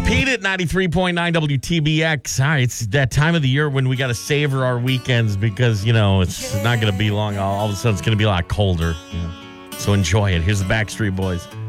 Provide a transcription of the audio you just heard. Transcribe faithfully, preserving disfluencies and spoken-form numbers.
Pete at ninety-three point nine W T B X. All right, it's that time of the year when we got to savor our weekends because, you know, it's not going to be long. All, all of a sudden, it's going to be a lot colder. Yeah. So enjoy it. Here's the Backstreet Boys.